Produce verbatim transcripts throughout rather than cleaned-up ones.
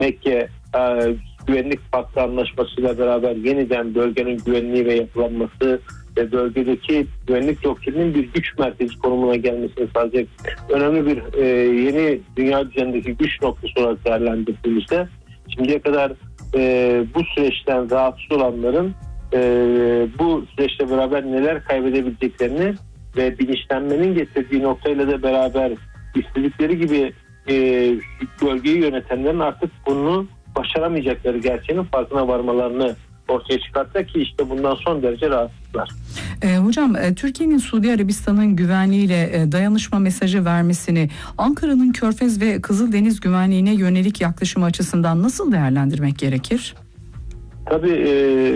Mekke e, Güvenlik Paktı Anlaşması'yla beraber yeniden bölgenin güvenliği ve yapılanması ve bölgedeki güvenlik doktrininin bir güç merkezi konumuna gelmesini sağlayacak önemli bir e, yeni dünya düzenindeki güç noktası olarak değerlendirdiğimizde şimdiye kadar e, bu süreçten rahatsız olanların e, bu süreçle beraber neler kaybedebileceklerini ve bilinçlenmenin getirdiği noktayla da beraber istedikleri gibi e, bölgeyi yönetenlerin artık bunu başaramayacakları gerçeğinin farkına varmalarını ortaya çıkarttı ki işte bundan son derece rahatsızlar. E, hocam e, Türkiye'nin Suudi Arabistan'ın güvenliğiyle e, dayanışma mesajı vermesini Ankara'nın Körfez ve Kızıldeniz güvenliğine yönelik yaklaşım açısından nasıl değerlendirmek gerekir? Tabii e,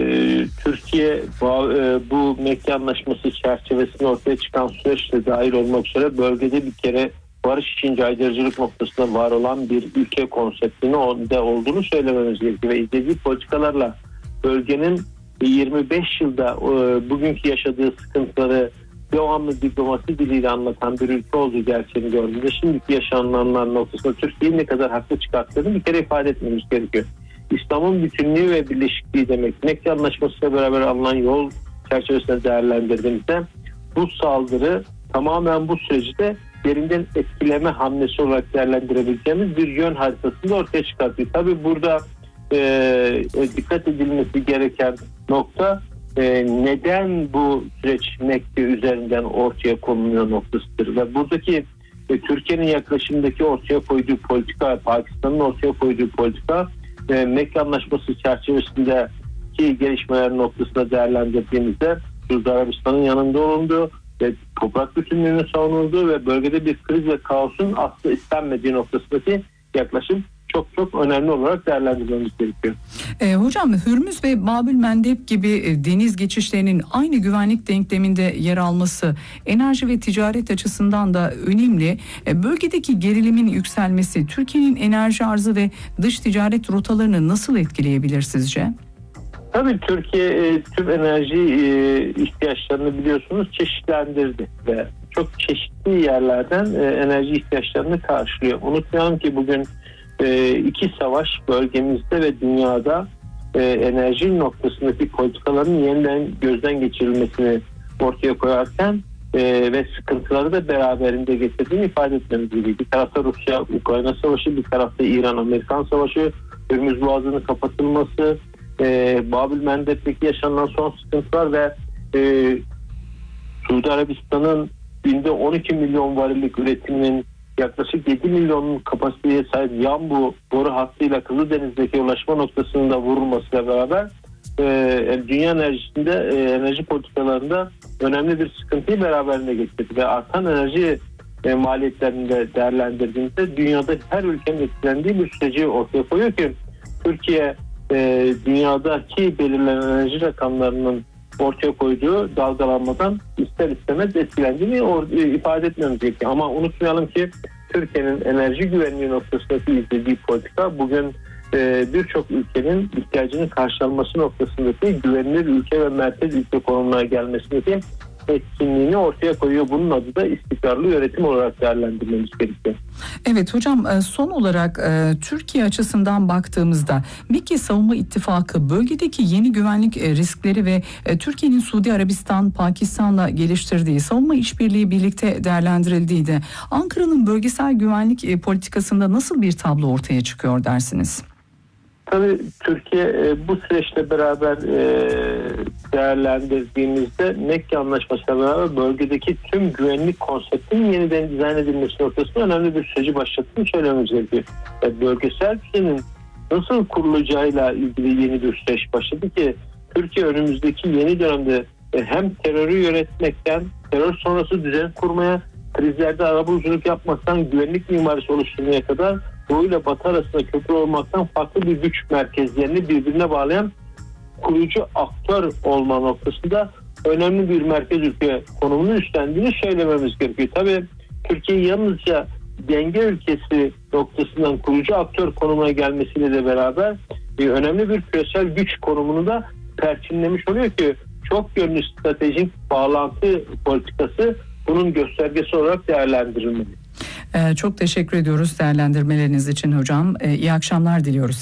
Türkiye bu, e, bu Mekke Anlaşması çerçevesinde ortaya çıkan süreçte dahil olmak üzere bölgede bir kere barış için caydırıcılık noktasında var olan bir ülke konseptinin de olduğunu söylememiz gerekiyor ve izlediği politikalarla bölgenin yirmi beş yılda e, bugünkü yaşadığı sıkıntıları devamlı diplomasi diliyle anlatan bir ülke olduğu gerçeğini gördüğümüzde şimdiki yaşananlar noktasında Türkiye'yi ne kadar haklı çıkarttığını bir kere ifade etmemiz gerekiyor. İslam'ın bütünlüğü ve birleşikliği demek. Mekke Anlaşması'yla beraber alınan yol çerçevesinde değerlendirdiğimizde bu saldırı tamamen bu süreci de derinden etkileme hamlesi olarak değerlendirebileceğimiz bir yön haritasını ortaya çıkartıyor. Tabii burada e, dikkat edilmesi gereken nokta e, neden bu süreç Mekke üzerinden ortaya konuluyor noktasıdır. Ve buradaki e, Türkiye'nin yaklaşımdaki ortaya koyduğu politika, Pakistan'ın ortaya koyduğu politika e, Mekke Anlaşması çerçevesindeki gelişmeler noktasında değerlendirdiğimizde Suudi Arabistan'ın yanında olunduğu ve toprak bütünlüğünün savunulduğu ve bölgede bir kriz ve kaosun aslı istenmediği noktasındaki yaklaşım çok çok önemli olarak değerlendirmemiz gerekiyor. E, hocam Hürmüz ve Babülmendeb gibi e, deniz geçişlerinin aynı güvenlik denkleminde yer alması enerji ve ticaret açısından da önemli. E, bölgedeki gerilimin yükselmesi Türkiye'nin enerji arzı ve dış ticaret rotalarını nasıl etkileyebilir sizce? Tabii Türkiye e, tüm enerji e, ihtiyaçlarını biliyorsunuz çeşitlendirdi ve çok çeşitli yerlerden e, enerji ihtiyaçlarını karşılıyor. Unutmayalım ki bugün e, iki savaş bölgemizde ve dünyada e, enerji noktasındaki politikaların yeniden gözden geçirilmesini ortaya koyarken e, ve sıkıntıları da beraberinde getirdiğini ifade etmemiz gerekiyor. Bir tarafta Rusya-Ukrayna savaşı, bir tarafta İran-Amerikan savaşı, Hürmüz Boğazı'nın kapatılması, Ee, Babülmendeb'deki yaşanan son sıkıntılar ve e, Suudi Arabistan'ın günde on iki milyon varillik üretiminin yaklaşık yedi milyonun kapasiteye sahip Yanbu boru hattıyla Kızıldeniz'deki ulaşma noktasında vurulmasıyla beraber e, dünya enerjisinde e, enerji politikalarında önemli bir sıkıntıyı beraberinde getirdi ve artan enerji e, maliyetlerini de değerlendirdiğimizde dünyada her ülkenin etkilendiği bir süreci ortaya koyuyor ki Türkiye E, dünyadaki belirlenen enerji rakamlarının ortaya koyduğu dalgalanmadan ister istemez etkilendiğini or- e, ifade etmemiz gerekiyor. Ama unutmayalım ki Türkiye'nin enerji güvenliği noktasındaki izlediği politika bugün e, birçok ülkenin ihtiyacının karşılanması noktasındaki güvenilir ülke ve merkez ülke konumuna gelmesindeki etkinliğini ortaya koyuyor. Bunun adı da istikrarlı yönetim olarak değerlendirmemiz gerekiyor. Evet hocam, son olarak Türkiye açısından baktığımızda Mekke Savunma İttifakı bölgedeki yeni güvenlik riskleri ve Türkiye'nin Suudi Arabistan, Pakistan'la geliştirdiği savunma işbirliği birlikte değerlendirildiği de Ankara'nın bölgesel güvenlik politikasında nasıl bir tablo ortaya çıkıyor dersiniz? Tabii Türkiye e, bu süreçle beraber e, değerlendirdiğimizde Mekke Anlaşması'yla beraber bölgedeki tüm güvenlik konseptinin yeniden dizayn edilmesi noktasında önemli bir süreci başlattığını söylememiz gerekiyor. Yani bölgesel düzenin nasıl kurulacağıyla ilgili yeni bir süreç başladı ki Türkiye önümüzdeki yeni dönemde e, hem terörü yönetmekten, terör sonrası düzen kurmaya, krizlerde arabuluculuk yapmaktan güvenlik mimarisi oluşturmaya kadar Doğu ile Batı arasında köprü olmaktan farklı bir güç merkezlerini birbirine bağlayan kurucu aktör olma noktasında önemli bir merkez ülke konumunu üstlendiğini söylememiz gerekiyor. Tabii Türkiye yalnızca denge ülkesi noktasından kurucu aktör konumuna gelmesiyle de beraber bir önemli bir küresel güç konumunu da perçinlemiş oluyor ki çok yönlü stratejik bağlantı politikası bunun göstergesi olarak değerlendirilmeli. Ee, çok teşekkür ediyoruz değerlendirmeleriniz için hocam. Ee, iyi akşamlar diliyoruz.